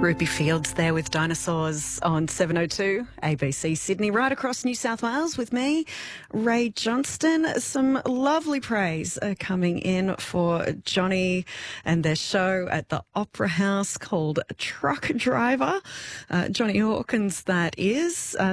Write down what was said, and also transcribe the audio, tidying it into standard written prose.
Ruby Fields there with Dinosaurs on 702 ABC Sydney, right across New South Wales with me, Ray Johnston. Some lovely praise coming in for Johnny and their show at the Opera House called Truck Driver. Johnny Hawkins, that is.